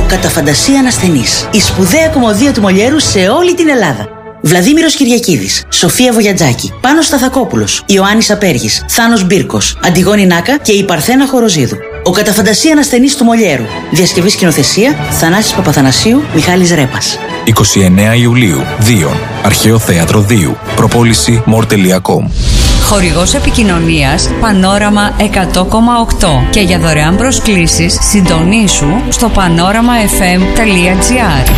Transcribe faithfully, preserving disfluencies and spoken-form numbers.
Καταφαντασία Ανασθενής. Η σπουδαία κομμωδία του Μολιέρου σε όλη την Ελλάδα. Βλαδίμηρος Κυριακίδης, Σοφία Βογιατζάκη, Πάνος Σταθακόπουλος, Ιωάννης Απέργης, Θάνος Μπίρκος, Αντιγόνη Νάκα και η Παρθένα Χοροζίδου. Ο Καταφαντασία Ανασθενής του Μολιέρου. Διασκευή σκηνοθεσία Θανάσης Παπαθανασίου, Μιχάλης Ρέπας. εικοστή ενάτη Ιουλίου, Δίον, Αρχαίο Θέατρο Δίου. Προπόληση μορ τελεία κομ. Χορηγός επικοινωνίας Πανόραμα εκατό κόμμα οκτώ και για δωρεάν προσκλήσεις συντονίσου στο πανόραμα εφ εμ τελεία τζι άρ.